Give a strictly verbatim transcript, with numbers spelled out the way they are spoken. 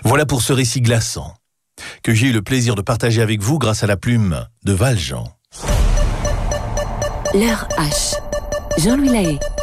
Voilà pour ce récit glaçant, que j'ai eu le plaisir de partager avec vous grâce à la plume de Valjean. L'heure H. Jean-Louis Lahaye.